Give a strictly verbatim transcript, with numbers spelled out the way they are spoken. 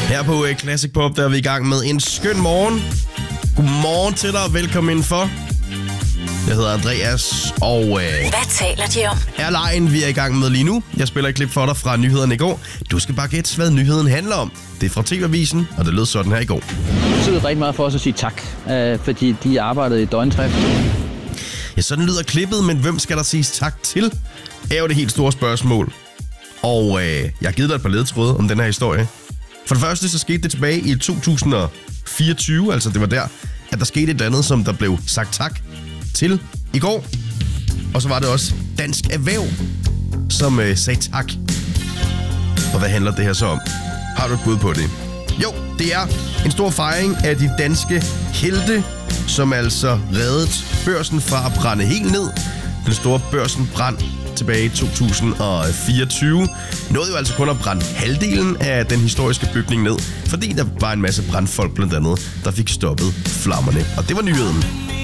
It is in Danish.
Her på uh, Classic Pop, der er vi i gang med en skøn morgen. Godmorgen til dig, og velkommen indenfor. Jeg hedder Andreas, og... Uh, Hvad taler de om? Er lejen, vi er i gang med lige nu. Jeg spiller et klip for dig fra nyhederne i går. Du skal bare gætte, hvad nyheden handler om. Det er fra T V-avisen, og det lød sådan her i går. Det betyder rigtig meget for os at sige tak, øh, fordi de arbejdede i døgndrift. Ja, sådan lyder klippet, men hvem skal der siges tak til? Er jo det helt store spørgsmål. Og øh, jeg har givet dig et par ledetråde om den her historie. For det første, så skete det tilbage i to tusind og fireogtyve, altså det var der, at der skete et andet, som der blev sagt tak til i går. Og så var det også Dansk Erhverv, som øh, sagde tak. Og hvad handler det her så om? Har du et bud på det? Jo, det er en stor fejring af de danske helte, som altså reddede børsen fra at brænde helt ned. Den store børsen brand tilbage i to tusind og fireogtyve nåede jo altså kun at brænde halvdelen af den historiske bygning ned, fordi der var en masse brandfolk blandt andet, der fik stoppet flammerne. Og det var nyheden.